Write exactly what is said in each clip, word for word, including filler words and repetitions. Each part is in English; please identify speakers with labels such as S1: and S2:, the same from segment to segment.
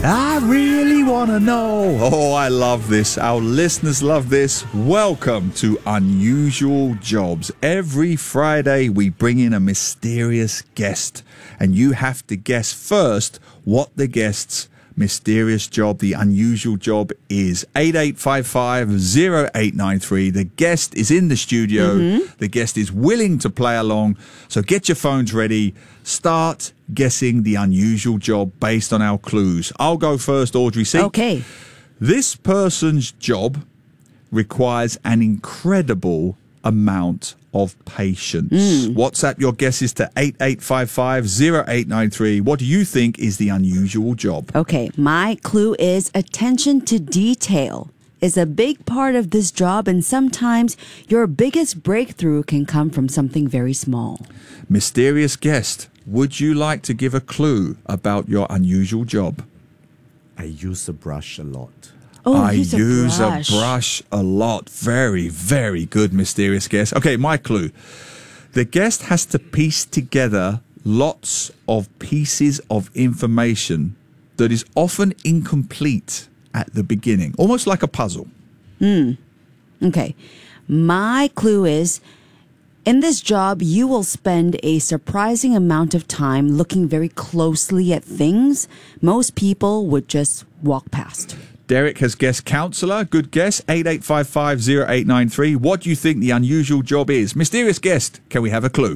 S1: I really want to know. Oh, I love this. Our listeners love this. Welcome to Unusual Jobs. Every Friday, we bring in a mysterious guest, and you have to guess first what the guest's mysterious job, the unusual job is. eight eight five five, zero eight nine three. The guest is in the studio. Mm-hmm. The guest is willing to play along. So get your phones ready. Start guessing the unusual job based on our clues. I'll go first, Audrey. See?
S2: Okay.
S1: This person's job requires an incredible amount of patience. Mm. WhatsApp your guesses to eight eight five five, zero eight nine three. What do you think is the unusual job?
S2: Okay, my clue is attention to detail is a big part of this job, and sometimes your biggest breakthrough can come from something very small.
S1: Mysterious guest, would you like to give a clue about your unusual job?
S3: I use a brush a lot.
S2: Oh,
S1: I
S2: use, a,
S1: use
S2: brush.
S1: a brush a lot. Very, very good, mysterious guest. Okay, my clue. The guest has to piece together lots of pieces of information that is often incomplete at the beginning, almost like a puzzle.
S2: Hmm. Okay. My clue is, in this job, you will spend a surprising amount of time looking very closely at things most people would just walk past.
S1: Derek has guessed counsellor. Good guess. eight eight five five, zero eight nine three. What do you think the unusual job is? Mysterious guest, can we have a clue?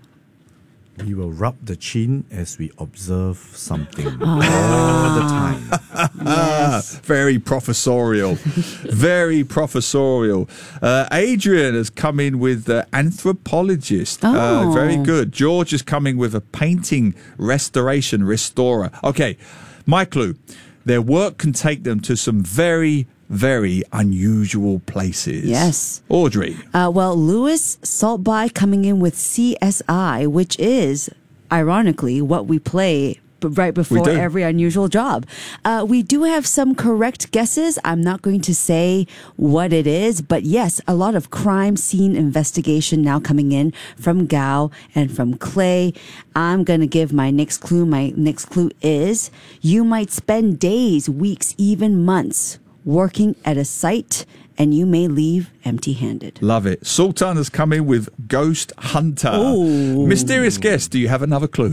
S3: We will rub the chin as we observe something all the time.
S2: Yes.
S1: Very professorial. Very professorial. Uh, Adrian has come in with uh, anthropologist.
S2: Oh.
S1: Uh, very good. George is coming with a painting restoration restorer. Okay, my clue. Their work can take them to some very, very unusual places.
S2: Yes.
S1: Audrey.
S2: Uh, well, Lewis Saltby coming in with C S I, which is, ironically, what we play b- right before every unusual job. Uh, we do have some correct guesses. I'm not going to say what it is, but yes, a lot of crime scene investigation now coming in from Gao and from Clay. I'm going to give my next clue. My next clue is you might spend days, weeks, even months working at a site, and you may leave empty-handed.
S1: Love it. Sultan has come in with Ghost Hunter.
S2: Ooh.
S1: Mysterious guest, do you have another clue?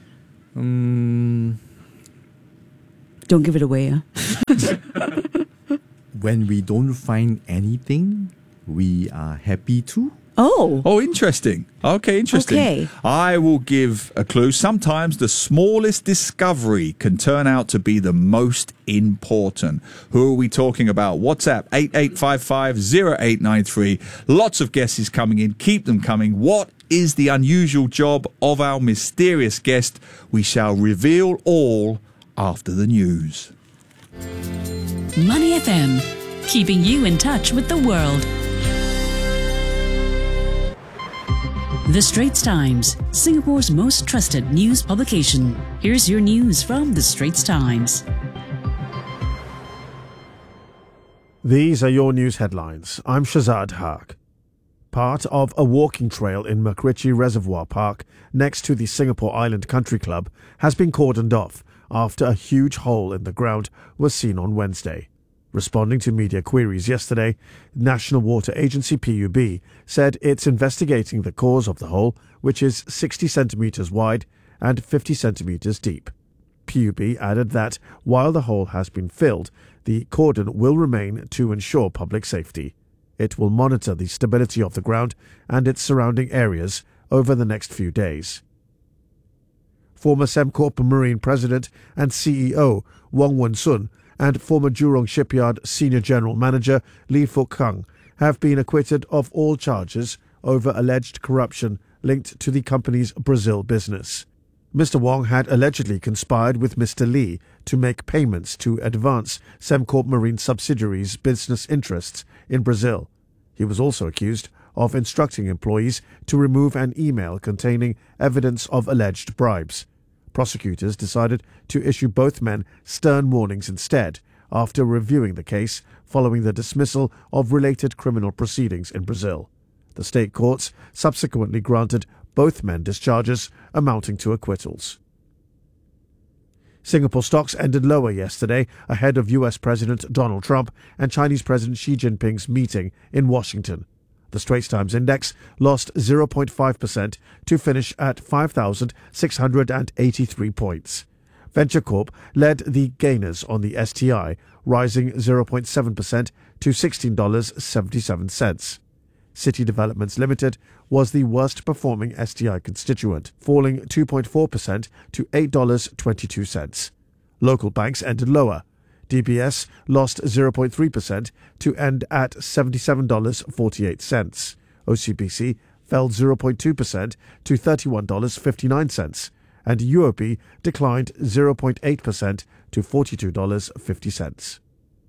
S3: Um,
S2: Don't give it away, huh?
S3: when we don't find anything, we are happy too.
S2: Oh.
S1: Oh, interesting. Okay, interesting.
S2: Okay.
S1: I will give a clue. Sometimes the smallest discovery can turn out to be the most important. Who are we talking about? WhatsApp eight eight five five, zero eight nine three. Lots of guesses coming in. Keep them coming. What is the unusual job of our mysterious guest? We shall reveal all after the news.
S4: Money F M, keeping you in touch with the world. The Straits Times, Singapore's most trusted news publication. Here's your news from The Straits Times.
S5: These are your news headlines. I'm Shazad Haq. Part of a walking trail in MacRitchie Reservoir Park, next to the Singapore Island Country Club, has been cordoned off after a huge hole in the ground was seen on Wednesday. Responding to media queries yesterday, National Water Agency P U B said it's investigating the cause of the hole, which is sixty centimetres wide and fifty centimetres deep. P U B added that while the hole has been filled, the cordon will remain to ensure public safety. It will monitor the stability of the ground and its surrounding areas over the next few days. Former Sembcorp Marine President and C E O Wong Won Sun and former Jurong Shipyard Senior General Manager Lee Fook Kang have been acquitted of all charges over alleged corruption linked to the company's Brazil business. Mister Wong had allegedly conspired with Mister Lee to make payments to advance Sembcorp Marine subsidiaries' business interests in Brazil. He was also accused of instructing employees to remove an email containing evidence of alleged bribes. Prosecutors decided to issue both men stern warnings instead after reviewing the case following the dismissal of related criminal proceedings in Brazil. The state courts subsequently granted both men discharges amounting to acquittals. Singapore stocks ended lower yesterday ahead of U S President Donald Trump and Chinese President Xi Jinping's meeting in Washington. The Straits Times Index lost zero point five percent to finish at five thousand six hundred eighty-three points. Venture Corp led the gainers on the S T I, rising zero point seven percent to sixteen dollars and seventy-seven cents. City Developments Limited was the worst performing S T I constituent, falling two point four percent to eight dollars and twenty-two cents. Local banks ended lower. D B S lost zero point three percent to end at seventy-seven dollars and forty-eight cents. O C B C fell zero point two percent to thirty-one dollars and fifty-nine cents. And U O B declined zero point eight percent to forty-two dollars and fifty cents.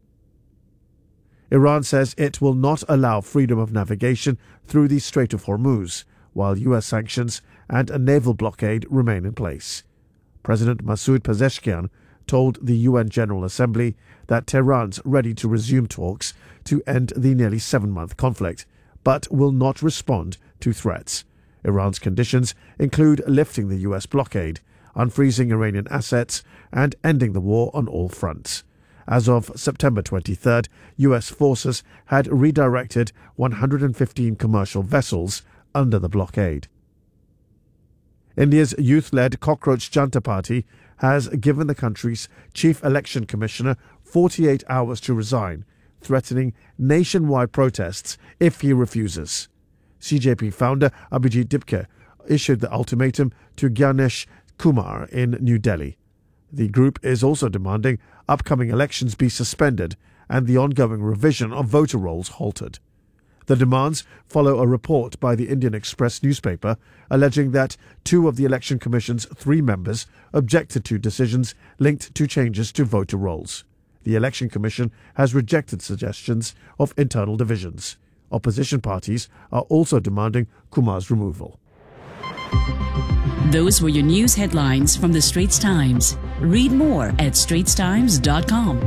S5: Iran says it will not allow freedom of navigation through the Strait of Hormuz, while U S sanctions and a naval blockade remain in place. President Masoud Pezeshkian told the U N General Assembly that Tehran's ready to resume talks to end the nearly seven-month conflict, but will not respond to threats. Iran's conditions include lifting the U S blockade, unfreezing Iranian assets, and ending the war on all fronts. As of September twenty-third, U S forces had redirected one hundred fifteen commercial vessels under the blockade. India's youth-led Cockroach Janta Party has given the country's chief election commissioner forty-eight hours to resign, threatening nationwide protests if he refuses. C J P founder Abhijit Dipke issued the ultimatum to Gyanesh Kumar in New Delhi. The group is also demanding upcoming elections be suspended and the ongoing revision of voter rolls halted. The demands follow a report by the Indian Express newspaper alleging that two of the Election Commission's three members objected to decisions linked to changes to voter rolls. The Election Commission has rejected suggestions of internal divisions. Opposition parties are also demanding Kumar's removal.
S4: Those were your news headlines from the Straits Times. Read more at straits times dot com.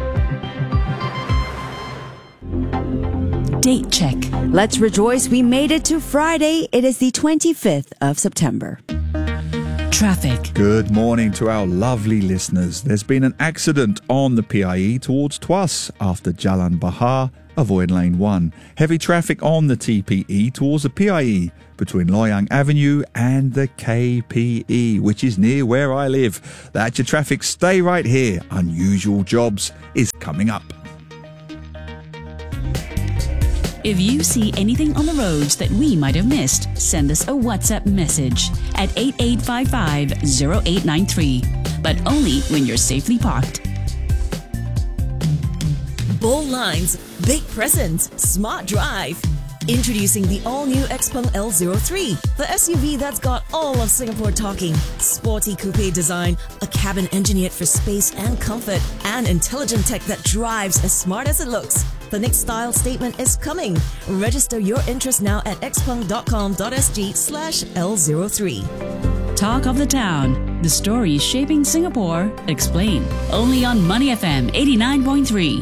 S4: Date check.
S2: Let's rejoice. We made it to Friday. It is the twenty-fifth of September.
S4: Traffic.
S1: Good morning to our lovely listeners. There's been an accident on the P I E towards Tuas after Jalan Bahar. Avoid lane one. Heavy traffic on the T P E towards the P I E between Loyang Avenue and the K P E, which is near where I live. That's your traffic. Stay right here. Unusual Jobs is coming up.
S4: If you see anything on the roads that we might have missed, send us a WhatsApp message at eight eight five five zero eight nine three, but only when you're safely parked.
S6: Bold lines, big presence, smart drive. Introducing the all-new Xpeng L zero three, the S U V that's got all of Singapore talking. Sporty coupe design, a cabin engineered for space and comfort, and intelligent tech that drives as smart as it looks. The next style statement is coming. Register your interest now at xpeng dot com dot s g slash L zero three.
S4: Talk of the town. The stories shaping Singapore. Explain. Only on Money F M eighty-nine point three.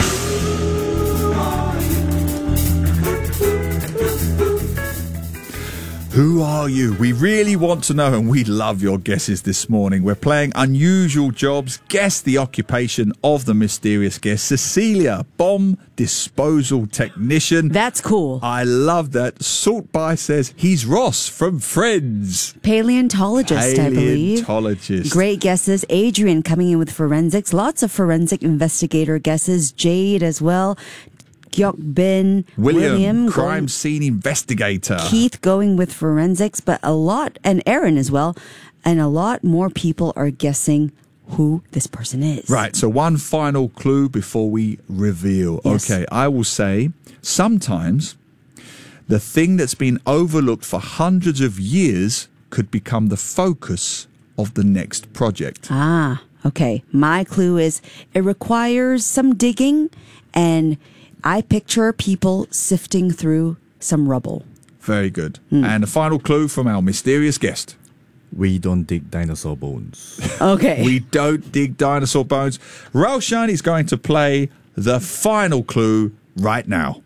S1: Who are you? We really want to know, and we love your guesses this morning. We're playing Unusual Jobs. Guess the occupation of the mysterious guest, Cecilia, bomb disposal technician.
S2: That's cool.
S1: I love that. Salt By says he's Ross from Friends.
S2: Paleontologist, I believe.
S1: Paleontologist.
S2: Great guesses. Adrian coming in with forensics. Lots of forensic investigator guesses. Jade as well. Gyok Bin,
S1: William,
S2: William
S1: crime
S2: going,
S1: scene investigator.
S2: Keith going with forensics, but a lot, and Aaron as well, and a lot more people are guessing who this person is.
S1: Right, so one final clue before we reveal.
S2: Yes.
S1: Okay, I will say sometimes the thing that's been overlooked for hundreds of years could become the focus of the next project.
S2: Ah, okay. My clue is it requires some digging, and I picture people sifting through some rubble.
S1: Very good. Mm. And a final clue from our mysterious guest.
S3: We don't dig dinosaur bones.
S2: Okay.
S1: We don't dig dinosaur bones. Roshan is going to play the final clue right now.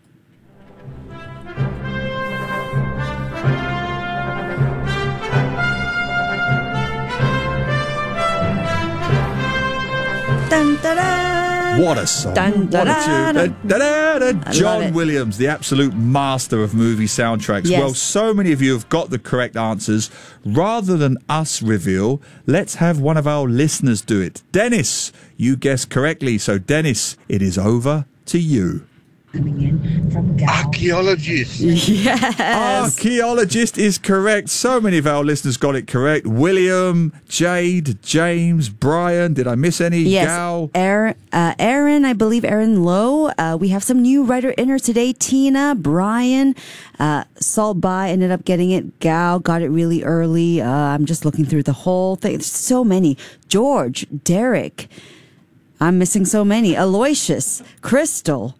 S2: dun.
S1: What a song.
S2: Dun,
S1: What a
S2: dun,
S1: tune.
S2: dun.
S1: Da, da, da, da.
S2: I
S1: John
S2: love it.
S1: Williams, the absolute master of movie soundtracks.
S2: Yes.
S1: Well, so many of you have got the correct answers. Rather than us reveal, let's have one of our listeners do it. Dennis, you guessed correctly. So, Dennis, it is over to you.
S7: Coming in from Gal.
S8: Archaeologist.
S2: Yes.
S1: Archaeologist is correct. So many of our listeners got it correct. William, Jade, James, Brian. Did I miss any?
S2: Yes,
S1: Gal.
S2: Aaron, uh, Aaron, I believe Aaron Lowe. Uh, we have some new writer inner today. Tina, Brian, uh, Salt By ended up getting it. Gal got it really early. Uh, I'm just looking through the whole thing. There's so many. George, Derek. I'm missing so many. Aloysius, Crystal.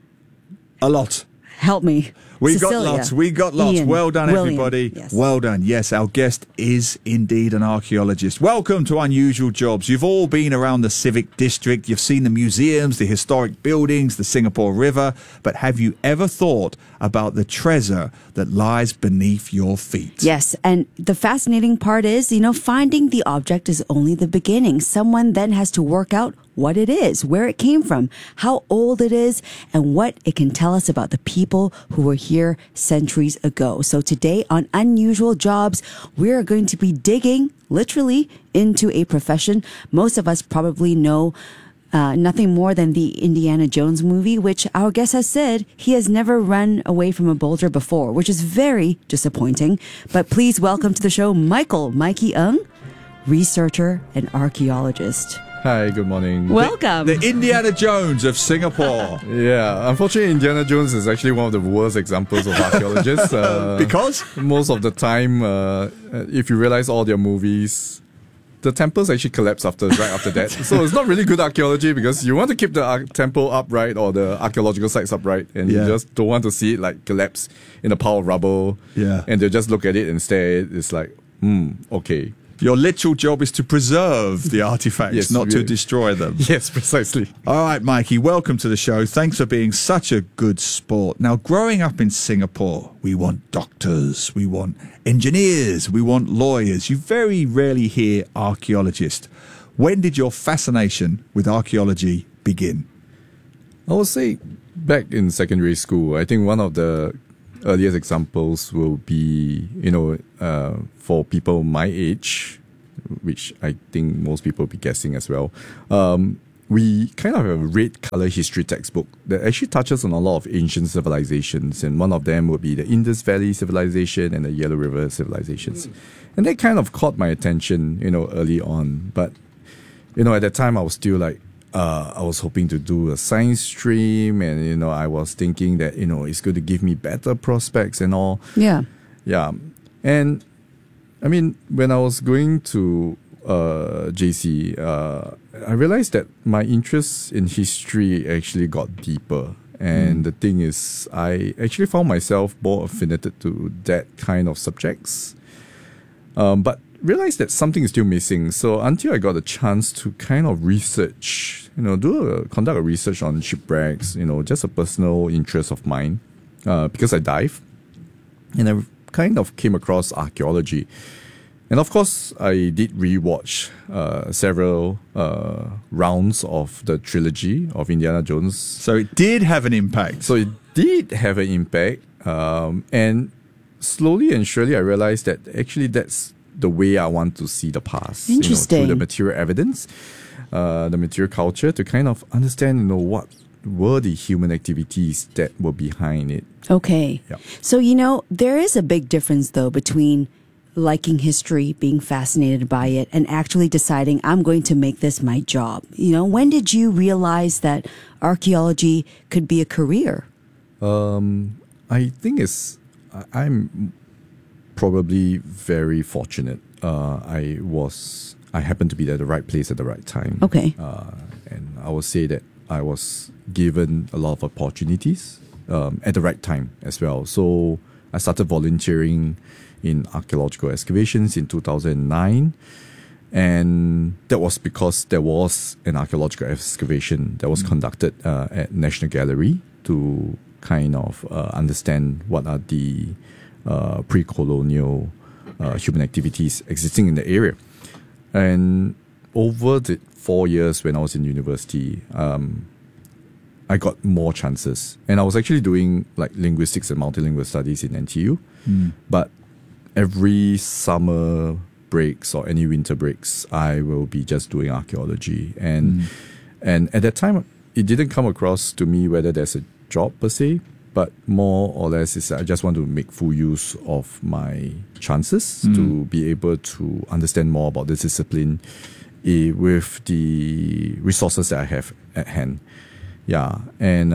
S1: A lot.
S2: Help me.
S1: We
S2: Cecilia,
S1: got lots. We got lots.
S2: Ian,
S1: Well done,
S2: William.
S1: everybody.
S2: Yes.
S1: Well done. Yes, our guest is indeed an archaeologist. Welcome to Unusual Jobs. You've all been around the Civic District. You've seen the museums, the historic buildings, the Singapore River. But have you ever thought about the treasure that lies beneath your feet?
S2: Yes, and the fascinating part is, you know, finding the object is only the beginning. Someone then has to work out what it is, where it came from, how old it is, and what it can tell us about the people who were here centuries ago. So today on Unusual Jobs, we're going to be digging, literally, into a profession most of us probably know Uh, nothing more than the Indiana Jones movie, which our guest has said he has never run away from a boulder before, which is very disappointing. But please welcome to the show, Michael, Mikey Ng, researcher and archaeologist.
S9: Hi, good morning.
S2: Welcome.
S1: The Indiana Jones of Singapore.
S9: Yeah, unfortunately, Indiana Jones is actually one of the worst examples of archaeologists. Uh,
S1: Because?
S9: most of the time, uh, if you realize all their movies, the temples actually collapse after right after that. So it's not really good archaeology because you want to keep the ar- temple upright or the archaeological sites upright, and
S1: Yeah.
S9: you just don't want to see it like collapse in a pile of rubble.
S1: Yeah.
S9: And they just look at it and stare. It's like, hmm, okay.
S1: Your literal job is to preserve the artifacts,
S9: Yes,
S1: not to
S9: we-
S1: destroy them.
S9: Yes, precisely.
S1: All right, Mikey, welcome to the show. Thanks for being such a good sport. Now, growing up in Singapore, we want doctors, we want engineers, we want lawyers. You very rarely hear archaeologist. When did your fascination with archaeology begin?
S9: I would say back in secondary school, I think one of the earliest examples will be, you know, uh, for people my age, which I think most people will be guessing as well. Um, we kind of have a red color history textbook that actually touches on a lot of ancient civilizations. And one of them would be the Indus Valley civilization and the Yellow River civilizations. And that kind of caught my attention, you know, early on. But, you know, at that time I was still like, Uh, I was hoping to do a science stream, and you know, I was thinking that you know it's going to give me better prospects and all.
S2: Yeah.
S9: Yeah, and I mean, when I was going to uh, J C, uh, I realized that my interest in history actually got deeper. And mm. the thing is, I actually found myself more affiliated to that kind of subjects. Um, but realized that something is still missing. So until I got a chance to kind of research, you know, do a, conduct a research on shipwrecks, you know, just a personal interest of mine, uh, because I dive, and I kind of came across archaeology. And of course, I did rewatch uh, several uh, rounds of the trilogy of Indiana Jones.
S1: So it did have an impact.
S9: So it did have an impact. Um, and slowly and surely, I realized that actually that's the way I want to see the past.
S2: Interesting.
S9: You know, through the material evidence, uh, the material culture, to kind of understand, you know, what were the human activities that were behind it.
S2: Okay.
S9: Yeah.
S2: So, you know, there is a big difference, though, between liking history, being fascinated by it, and actually deciding I'm going to make this my job. You know, when did you realize that archaeology could be a career?
S9: Um, I think it's, I- I'm probably very fortunate. Uh, I was, I happened to be at the right place at the right time.
S2: Okay.
S9: Uh, and I would say that I was given a lot of opportunities um, at the right time as well. So I started volunteering in archaeological excavations in two thousand nine. And that was because there was an archaeological excavation that was mm. conducted uh, at National Gallery to kind of uh, understand what are the uh, pre-colonial uh, human activities existing in the area. And over the four years when I was in university, um, I got more chances. And I was actually doing like linguistics and multilingual studies in N T U. Mm. But every summer breaks or any winter breaks, I will be just doing archaeology. And mm. and at that time, it didn't come across to me whether there's a job per se, but more or less is I just want to make full use of my chances mm. to be able to understand more about this discipline uh, with the resources that I have at hand. Yeah, and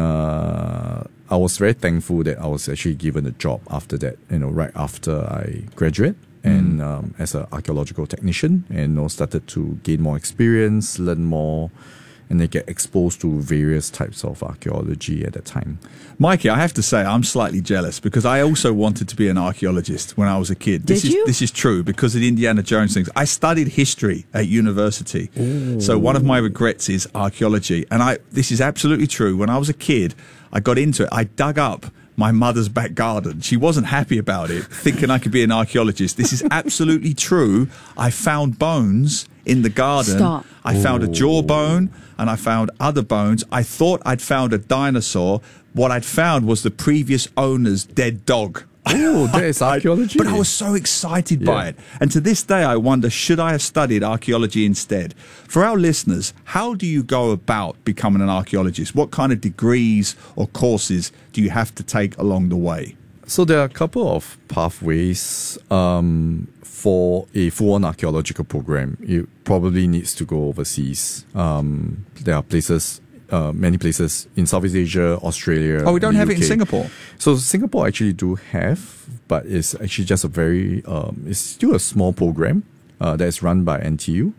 S9: uh, I was very thankful that I was actually given a job after that, you know, right after I graduate. And um, as an archaeological technician, and you know, started to gain more experience, learn more, and they get exposed to various types of archaeology at that time.
S1: Mikey, I have to say I'm slightly jealous because I also wanted to be an archaeologist when I was a kid. This
S2: Did
S1: is
S2: you?
S1: this is true because of the Indiana Jones things. I studied history at university. Ooh. So one of my regrets is archaeology. And I this is absolutely true. When I was a kid, I got into it. I dug up my mother's back garden. She wasn't happy about it, thinking I could be an archaeologist. This is absolutely true. I found bones in the garden.
S2: Stop.
S1: I Ooh. found a jawbone and I found other bones. I thought I'd found a dinosaur. What I'd found was the previous owner's dead dog.
S9: Oh, that is archaeology.
S1: But I was so excited by
S9: Yeah.
S1: it. And to this day, I wonder, should I have studied archaeology instead? For our listeners, how do you go about becoming an archaeologist? What kind of degrees or courses do you have to take along the way?
S9: So there are a couple of pathways um, for a full-on archaeological program. It probably needs to go overseas. Um, there are places, uh, many places in Southeast Asia, Australia.
S1: Oh, we don't
S9: the
S1: have
S9: U K.
S1: it in Singapore?
S9: So Singapore actually do have, but it's actually just a very, um, it's still a small program uh, that is run by N T U,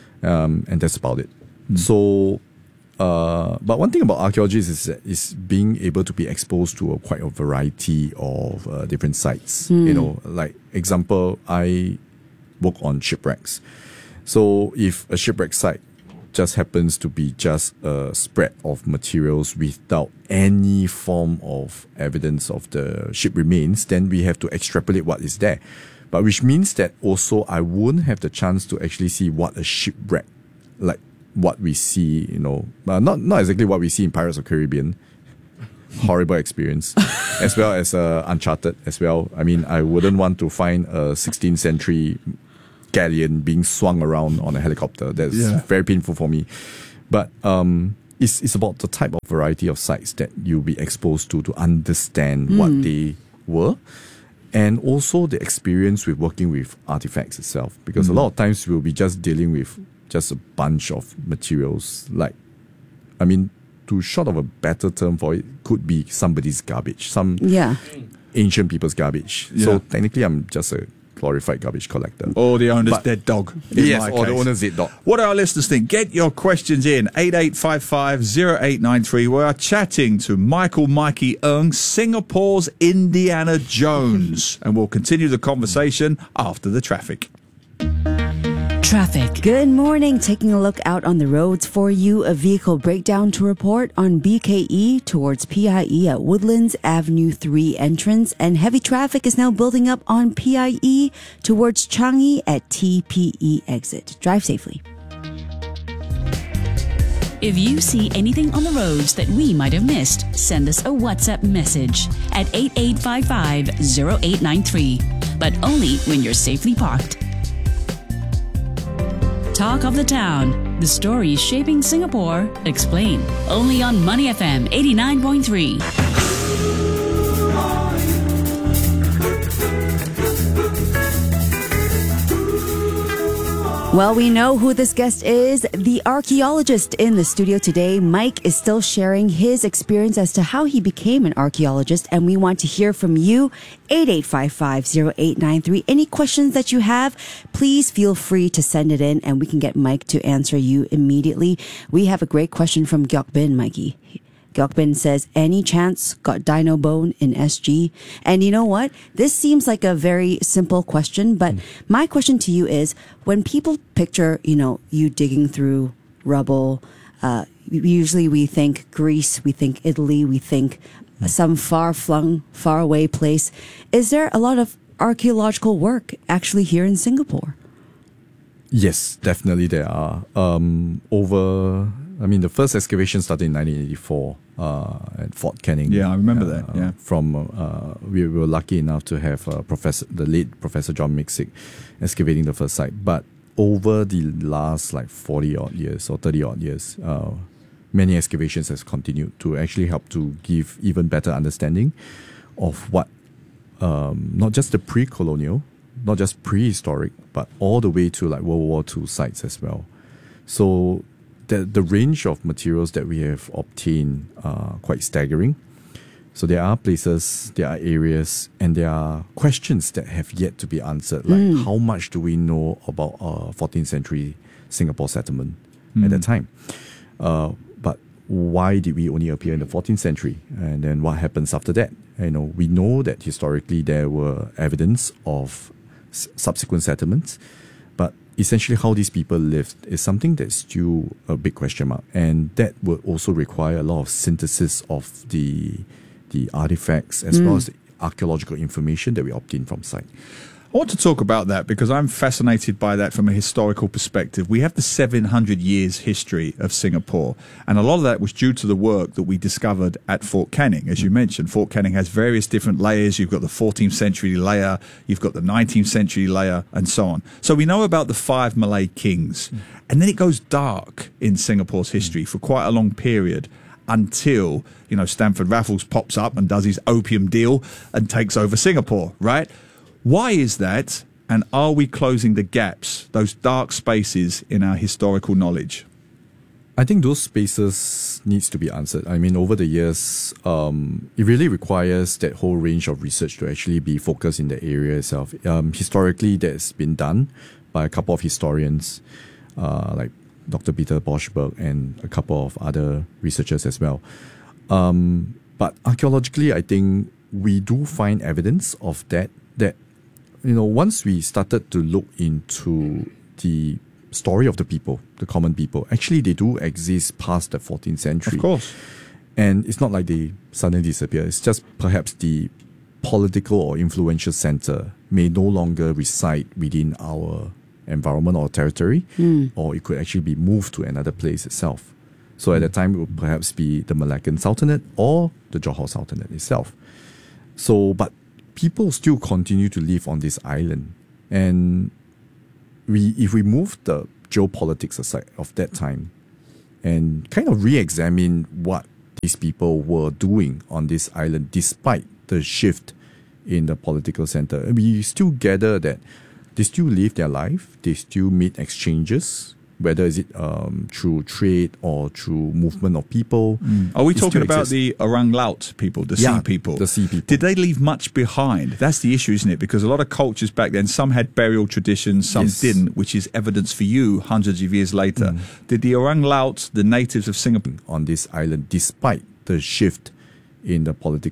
S9: um, and that's about it. Mm. So, uh, but one thing about archaeology is, that is being able to be exposed to a, quite a variety of uh, different sites. Mm. You know, like example, I work on shipwrecks. So if a shipwreck site just happens to be just a spread of materials without any form of evidence of the ship remains, then we have to extrapolate what is there. But which means that also I wouldn't have the chance to actually see what a shipwreck, like what we see, you know, uh, not not exactly what we see in Pirates of the Caribbean. Horrible experience, as well as uh, Uncharted as well. I mean, I wouldn't want to find a sixteenth century galleon being swung around on a helicopter. That's yeah. very painful for me. But um, it's it's about the type of variety of sites that you'll be exposed to to understand mm. what they were, and also the experience with working with artifacts itself. Because mm. a lot of times we'll be just dealing with just a bunch of materials. Like, I mean, to short of a better term for it, could be somebody's garbage, some
S2: yeah.
S9: ancient people's garbage. Yeah. So technically, I'm just a glorified garbage collector.
S1: Or the owner's but, dead dog.
S9: Yes, or case. the owner's dead dog.
S1: What do our listeners think? Get your questions in. eight eight five five, zero eight nine three. We are chatting to Michael Mikey Ng, Singapore's Indiana Jones. And we'll continue the conversation after the traffic.
S4: Traffic.
S2: Good morning. Taking a look out on the roads for you. A vehicle breakdown to report on B K E towards P I E at Woodlands Avenue three entrance. And heavy traffic is now building up on P I E towards Changi at T P E exit. Drive safely.
S4: If you see anything on the roads that we might have missed, send us a WhatsApp message at eight eight five five, zero eight nine three. But only when you're safely parked. Talk of the Town. The stories shaping Singapore. Explain. Only on Money F M eighty-nine point three.
S2: Well, we know who this guest is. The archaeologist in the studio today, Mike, is still sharing his experience as to how he became an archaeologist, and we want to hear from you. eight eight five five, zero eight nine three. Any questions that you have, please feel free to send it in, and we can get Mike to answer you immediately. We have a great question from Gyok Bin, Mikey. Gyok Bin says, any chance got dino bone in S G? And you know what? This seems like a very simple question, but mm. my question to you is, when people picture, you know, you digging through rubble, uh, usually we think Greece, we think Italy, we think mm. some far-flung, far-away place. Is there a lot of archaeological work actually here in Singapore?
S9: Yes, definitely there are. Um, over, I mean, the first excavation started in nineteen eighty-four uh, at Fort Canning.
S1: Yeah, I remember
S9: uh,
S1: that. Yeah,
S9: from uh, we were lucky enough to have uh, Professor, the late Professor John Miksic, excavating the first site. But over the last like forty odd years or thirty odd years, uh, many excavations has continued to actually help to give even better understanding of what um, not just the pre-colonial, not just prehistoric, but all the way to like World War Two sites as well. So the the range of materials that we have obtained are quite staggering. So there are places, there are areas, and there are questions that have yet to be answered. Like mm. how much do we know about uh, fourteenth century Singapore settlement mm. at that time? Uh, but why did we only appear in the fourteenth century? And then what happens after that? You know, we know that historically there were evidence of s- subsequent settlements, but essentially how these people lived is something that's still a big question mark. And that would also require a lot of synthesis of the the artifacts as mm. well as the archaeological information that we obtain from site.
S1: I want to talk about that because I'm fascinated by that from a historical perspective. We have the seven hundred years history of Singapore, and a lot of that was due to the work that we discovered at Fort Canning. As you mentioned, Fort Canning has various different layers. You've got the fourteenth century layer, you've got the nineteenth century layer, and so on. So we know about the five Malay kings, mm. and then it goes dark in Singapore's history mm. for quite a long period, until, you know, Stamford Raffles pops up and does his opium deal and takes over Singapore, right? Why is that? And are we closing the gaps, those dark spaces in our historical knowledge?
S9: I think those spaces needs to be answered. I mean, over the years, um, it really requires that whole range of research to actually be focused in the area itself. Um, historically, that's been done by a couple of historians, uh, like Doctor Peter Boschberg and a couple of other researchers as well. Um, but archaeologically, I think we do find evidence of that, that, you know, once we started to look into the story of the people, the common people, actually they do exist past the fourteenth century.
S1: Of course.
S9: And it's not like they suddenly disappear. It's just perhaps the political or influential center may no longer reside within our environment or territory, mm. or it could actually be moved to another place itself. So at that time, it would perhaps be the Malaccan Sultanate or the Johor Sultanate itself. So, but people still continue to live on this island. And we, if we move the geopolitics aside of that time and kind of re-examine what these people were doing on this island despite the shift in the political center, we still gather that they still live their life, they still make exchanges, whether is it um, through trade or through movement of people.
S1: Mm. Are we talking about the Orang Laut people, the
S9: yeah,
S1: sea people?
S9: the sea people.
S1: Did they leave much behind? That's the issue, isn't it? Because a lot of cultures back then, some had burial traditions, some
S9: yes.
S1: didn't, which is evidence for you hundreds of years later. Mm. Did the Orang Laut, the natives of Singapore,
S9: on this island, despite the shift in the political